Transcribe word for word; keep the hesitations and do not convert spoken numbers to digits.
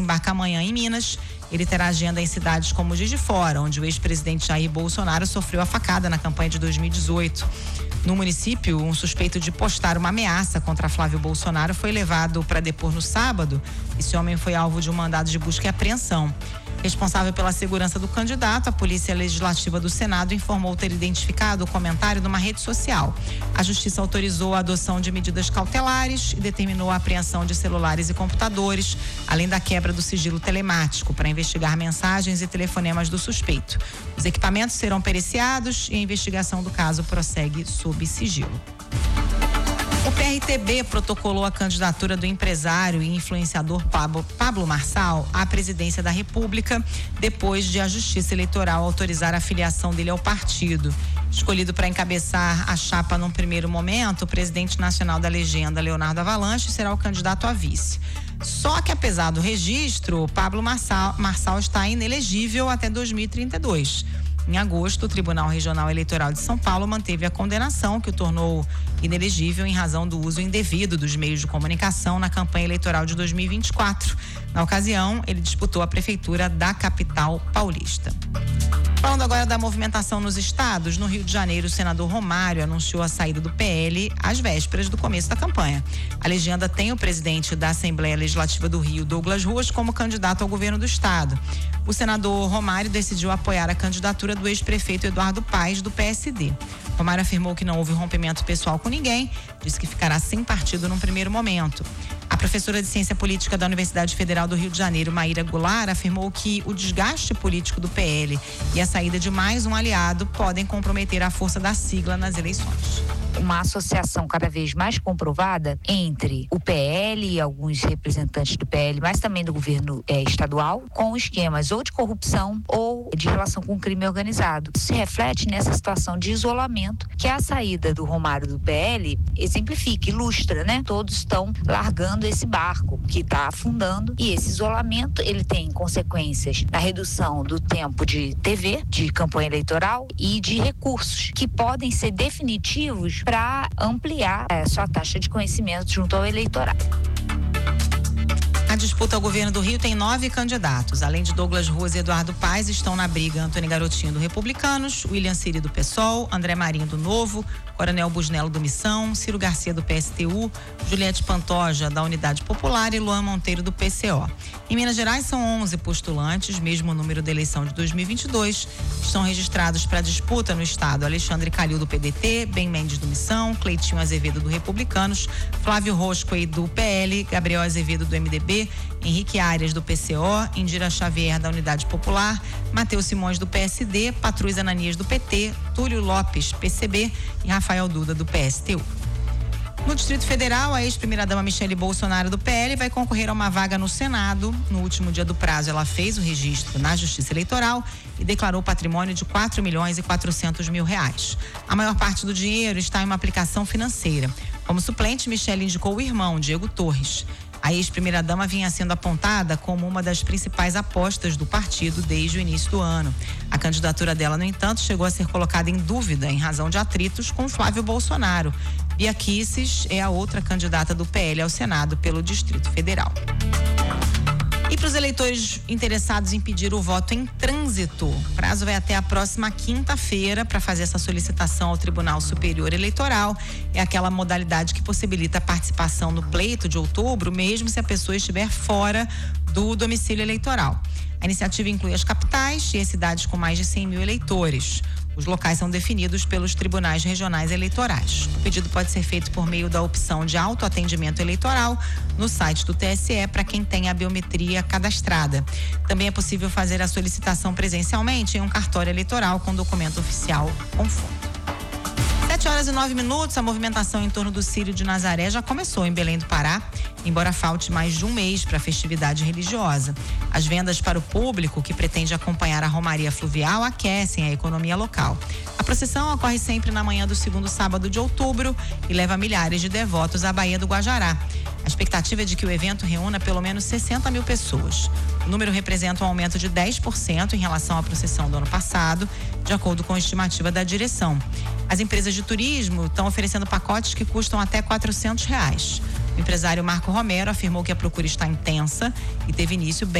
embarca amanhã em Minas. Ele terá agenda em cidades como Juiz de Fora, onde o ex-presidente Jair Bolsonaro sofreu a facada na campanha de dois mil e dezoito. No município, um suspeito de postar uma ameaça contra Flávio Bolsonaro foi levado para depor no sábado. Esse homem foi alvo de um mandado de busca e apreensão. Responsável pela segurança do candidato, a Polícia Legislativa do Senado informou ter identificado o comentário numa rede social. A Justiça autorizou a adoção de medidas cautelares e determinou a apreensão de celulares e computadores, além da quebra do sigilo telemático, para investigar mensagens e telefonemas do suspeito. Os equipamentos serão periciados e a investigação do caso prossegue sob sigilo. O P R T B protocolou a candidatura do empresário e influenciador Pablo, Pablo Marçal à presidência da República, depois de a Justiça Eleitoral autorizar a filiação dele ao partido. Escolhido para encabeçar a chapa num primeiro momento, o presidente nacional da legenda, Leonardo Avalanche, será o candidato a vice. Só que, apesar do registro, Pablo Marçal, Marçal está inelegível até dois mil e trinta e dois. Em agosto, o Tribunal Regional Eleitoral de São Paulo manteve a condenação que o tornou inelegível em razão do uso indevido dos meios de comunicação na campanha eleitoral de dois mil e vinte e quatro. Na ocasião, ele disputou a prefeitura da capital paulista. Falando agora da movimentação nos estados, no Rio de Janeiro, o senador Romário anunciou a saída do P L às vésperas do começo da campanha. A legenda tem o presidente da Assembleia Legislativa do Rio, Douglas Ruas, como candidato ao governo do estado. O senador Romário decidiu apoiar a candidatura do ex-prefeito Eduardo Paes, do P S D. Romário afirmou que não houve rompimento pessoal com ninguém, disse que ficará sem partido num primeiro momento. A professora de Ciência Política da Universidade Federal do Rio de Janeiro, Maíra Goulart, afirmou que o desgaste político do P L e a saída de mais um aliado podem comprometer a força da sigla nas eleições. Uma associação cada vez mais comprovada entre o P L e alguns representantes do P L, mas também do governo é, estadual, com esquemas ou de corrupção ou de relação com o crime organizado. Isso se reflete nessa situação de isolamento que a saída do Romário do P L exemplifica, ilustra, né? Todos estão largando esse barco que está afundando, e esse isolamento ele tem consequências na redução do tempo de T V, de campanha eleitoral e de recursos que podem ser definitivos para ampliar a sua taxa de conhecimento junto ao eleitorado. A disputa ao governo do Rio tem nove candidatos. Além de Douglas Ruas e Eduardo Paes, estão na briga Antônio Garotinho do Republicanos, William Siri do PSOL, André Marinho do Novo, Coronel Busnello do Missão, Ciro Garcia do P S T U, Juliette Pantoja da Unidade Popular e Luan Monteiro do P C O. Em Minas Gerais são onze postulantes, mesmo número da eleição de dois mil e vinte e dois. Estão registrados para a disputa no estado Alexandre Calil do P D T, Ben Mendes do Missão, Cleitinho Azevedo do Republicanos, Flávio Roscoe do P L, Gabriel Azevedo do M D B, Henrique Arias do P C O, Indira Xavier da Unidade Popular, Matheus Simões do P S D, Patrus Ananias do P T, Túlio Lopes, P C B e Rafael Duda do P S T U. No Distrito Federal, a ex-primeira-dama Michele Bolsonaro do P L vai concorrer a uma vaga no Senado. No último dia do prazo, ela fez o registro na Justiça Eleitoral e declarou patrimônio de quatro milhões e quatrocentos mil reais. A maior parte do dinheiro está em uma aplicação financeira. Como suplente, Michele indicou o irmão, Diego Torres. A ex-primeira-dama vinha sendo apontada como uma das principais apostas do partido desde o início do ano. A candidatura dela, no entanto, chegou a ser colocada em dúvida em razão de atritos com Flávio Bolsonaro. Bia Kicis é a outra candidata do P L ao Senado pelo Distrito Federal. E para os eleitores interessados em pedir o voto em trânsito, o prazo vai até a próxima quinta-feira para fazer essa solicitação ao Tribunal Superior Eleitoral. É aquela modalidade que possibilita a participação no pleito de outubro, mesmo se a pessoa estiver fora do domicílio eleitoral. A iniciativa inclui as capitais e as cidades com mais de cem mil eleitores. Os locais são definidos pelos tribunais regionais eleitorais. O pedido pode ser feito por meio da opção de autoatendimento eleitoral no site do T S E para quem tem a biometria cadastrada. Também é possível fazer a solicitação presencialmente em um cartório eleitoral com documento oficial conforme. sete horas e nove minutos, a movimentação em torno do Círio de Nazaré já começou em Belém do Pará, embora falte mais de um mês para a festividade religiosa. As vendas para o público que pretende acompanhar a Romaria Fluvial aquecem a economia local. A procissão ocorre sempre na manhã do segundo sábado de outubro e leva milhares de devotos à Baía do Guajará. A expectativa é de que o evento reúna pelo menos sessenta mil pessoas. O número representa um aumento de dez por cento em relação à procissão do ano passado, de acordo com a estimativa da direção. As empresas de turismo estão oferecendo pacotes que custam até quatrocentos reais. O empresário Marco Romero afirmou que a procura está intensa e teve início bem